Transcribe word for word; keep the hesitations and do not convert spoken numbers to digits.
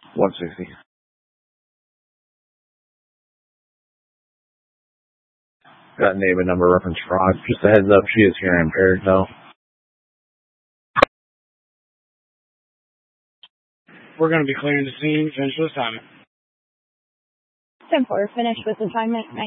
one sixty. Got name and number reference fraud. Just a heads up, she is hearing impaired though. We're going to be clearing the scene. Finish with assignment. ten four, finished with assignment.